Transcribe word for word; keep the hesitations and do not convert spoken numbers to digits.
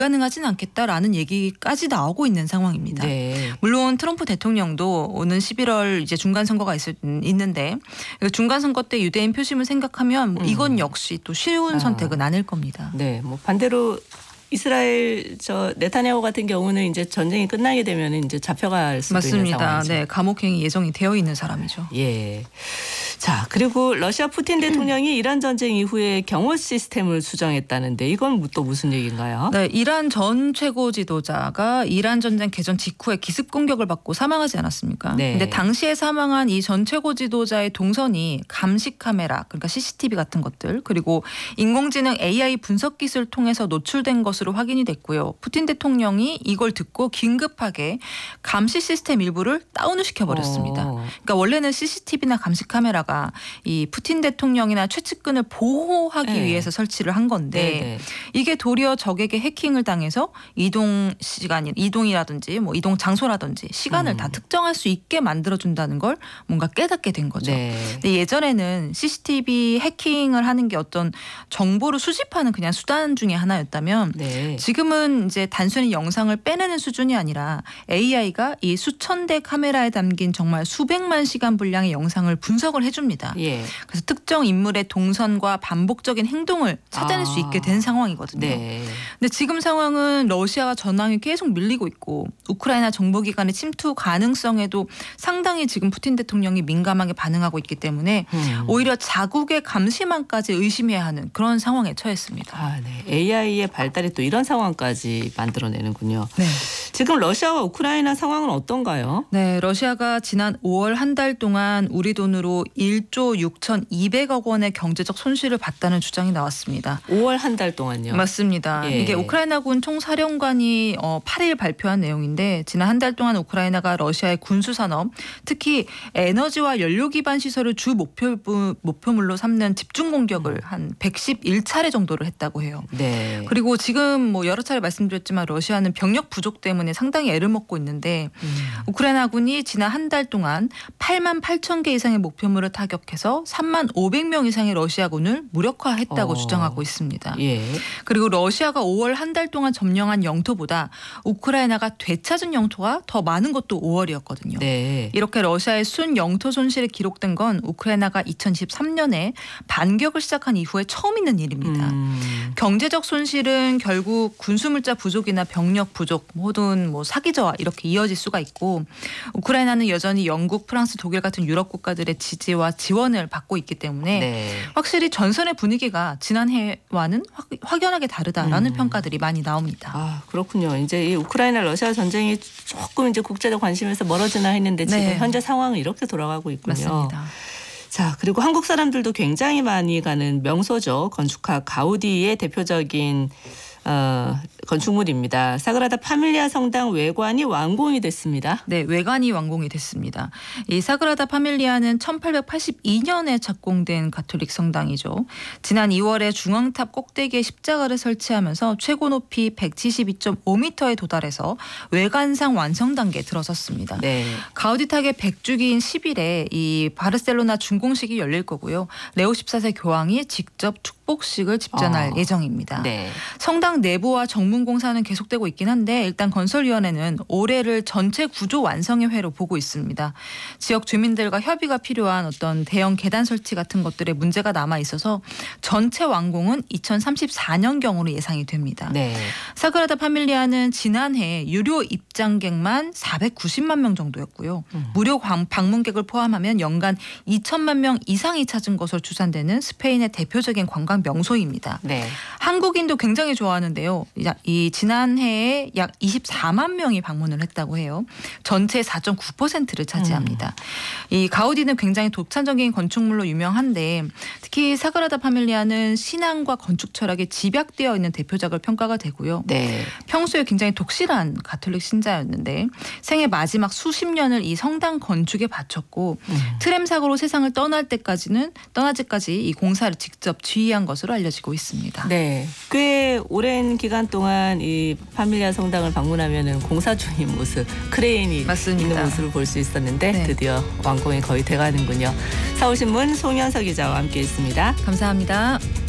불가능하진 않겠다라는 얘기까지 나오고 있는 상황입니다. 네. 물론 트럼프 대통령도 오는 십일월 이제 중간 선거가 있을, 있는데 중간 선거 때 유대인 표심을 생각하면 뭐 이건 역시 또 쉬운 선택은 아. 아닐 겁니다. 네, 뭐 반대로 이스라엘 저 네타냐후 같은 경우는 이제 전쟁이 끝나게 되면 이제 잡혀갈 수도 맞습니다. 있는 상황이죠. 네, 감옥행이 예정이 되어 있는 사람이죠. 예. 자, 그리고 러시아 푸틴 대통령이 이란 전쟁 이후에 경호 시스템을 수정했다는데 이건 또 무슨 얘기인가요? 네, 이란 전 최고 지도자가 이란 전쟁 개전 직후에 기습 공격을 받고 사망하지 않았습니까? 네. 근데 당시에 사망한 이 전 최고 지도자의 동선이 감시 카메라, 그러니까 씨씨티비 같은 것들, 그리고 인공지능 에이아이 분석 기술을 통해서 노출된 것으로 확인이 됐고요. 푸틴 대통령이 이걸 듣고 긴급하게 감시 시스템 일부를 다운을 시켜버렸습니다. 어. 그러니까 원래는 씨씨티비나 감시 카메라가 이 푸틴 대통령이나 최측근을 보호하기 네. 위해서 설치를 한 건데 네네. 이게 도리어 적에게 해킹을 당해서 이동 시간이 이동이라든지 뭐 이동 장소라든지 시간을 음. 다 특정할 수 있게 만들어준다는 걸 뭔가 깨닫게 된 거죠. 네. 근데 예전에는 씨씨티비 해킹을 하는 게 어떤 정보를 수집하는 그냥 수단 중에 하나였다면 네. 지금은 이제 단순히 영상을 빼내는 수준이 아니라 에이아이가 이 수천 대 카메라에 담긴 정말 수백만 시간 분량의 영상을 분석을 해줍니다. 예. 그래서 특정 인물의 동선과 반복적인 행동을 찾아낼 아. 수 있게 된 상황이거든요. 네. 근데 지금 상황은 러시아가 전황이 계속 밀리고 있고 우크라이나 정보기관의 침투 가능성에도 상당히 지금 푸틴 대통령이 민감하게 반응하고 있기 때문에 음. 오히려 자국의 감시망까지 의심해야 하는 그런 상황에 처했습니다. 아, 네. 에이아이의 발달이 또 이런 상황까지 만들어내는군요. 네. 지금 러시아와 우크라이나 상황은 어떤가요? 네, 러시아가 지난 오월 한 달 동안 우리 돈으로 일조 육천이백억 원의 경제적 손실을 봤다는 주장이 나왔습니다. 오월 한 달 동안요. 맞습니다. 예. 이게 우크라이나군 총사령관이 어, 팔 일 발표한 내용인데 지난 한 달 동안 우크라이나가 러시아의 군수산업, 특히 에너지와 연료 기반 시설을 주 목표, 목표물로 삼는 집중 공격을 한 백십일 차례 정도를 했다고 해요. 네. 그리고 지금 뭐 여러 차례 말씀드렸지만 러시아는 병력 부족 때문에 상당히 애를 먹고 있는데 음. 우크라이나군이 지난 한 달 동안 팔만 팔천 개 이상의 목표물을 타격해서 삼만 오백 명 이상의 러시아군을 무력화했다고 어. 주장하고 있습니다. 예. 그리고 러시아가 오월 한 달 동안 점령한 영토보다 우크라이나가 되찾은 영토가 더 많은 것도 오월이었거든요. 네. 이렇게 러시아의 순 영토 손실이 기록된 건 우크라이나가 이천십삼 년에 반격을 시작한 이후에 처음 있는 일입니다. 음. 경제적 손실은 결국 군수물자 부족이나 병력 부족, 모든 뭐 사기저하 이렇게 이어질 수가 있고 우크라이나는 여전히 영국, 프랑스, 독일 같은 유럽 국가들의 지지와 지원을 받고 있기 때문에 네. 확실히 전선의 분위기가 지난해와는 확, 확연하게 다르다라는 음. 평가들이 많이 나옵니다. 아, 그렇군요. 이제 이 우크라이나 러시아 전쟁이 조금 이제 국제적 관심에서 멀어지나 했는데 지금 네. 현재 상황은 이렇게 돌아가고 있군요. 맞습니다. 자, 그리고 한국 사람들도 굉장히 많이 가는 명소죠. 건축가 가우디의 대표적인 어, 건축물입니다. 사그라다 파밀리아 성당 외관이 완공이 됐습니다. 네, 외관이 완공이 됐습니다. 이 사그라다 파밀리아는 천팔백팔십이 년에 착공된 가톨릭 성당이죠. 지난 이월에 중앙탑 꼭대기에 십자가를 설치하면서 최고 높이 백칠십이 점 오 미터에 도달해서 외관상 완성 단계에 들어섰습니다. 네. 가우디 탁의 백 주기인 십 일에 이 바르셀로나 준공식이 열릴 거고요. 레오 십사 세 교황이 직접 축복식을 집전할 어. 예정입니다. 네. 성당 내부와 정문 공사는 계속되고 있긴 한데 일단 건설위원회는 올해를 전체 구조 완성의 해로 보고 있습니다. 지역 주민들과 협의가 필요한 어떤 대형 계단 설치 같은 것들에 문제가 남아 있어서 전체 완공은 이천삼십사 년경으로 예상이 됩니다. 네. 사그라다 파밀리아는 지난해 유료 입장객만 사백구십만 명 정도였고요. 음. 무료 방, 방문객을 포함하면 연간 이천만 명 이상이 찾은 것으로 추산되는 스페인의 대표적인 관광 명소입니다. 네. 한국인도 굉장히 좋아하는데요. 이 지난해에 약 이십사만 명이 방문을 했다고 해요. 전체 사 점 구 퍼센트를 차지합니다. 음. 이 가우디는 굉장히 독창적인 건축물로 유명한데 특히 사그라다 파밀리아는 신앙과 건축 철학에 집약되어 있는 대표작을 평가가 되고요. 네. 평소에 굉장히 독실한 가톨릭 신자였는데 생애 마지막 수십 년을 이 성당 건축에 바쳤고 음. 트램 사고로 세상을 떠날 때까지는 떠나지까지 이 공사를 직접 지휘한 것으로 알려지고 있습니다. 네. 꽤 오랜 기간 동안 이 파밀리아 성당을 방문하면은 공사 중인 모습, 크레인이 맞습니다. 있는 모습을 볼 수 있었는데 네. 드디어 완공이 거의 돼가는군요. 서울신문 송현석 기자와 함께했습니다. 감사합니다.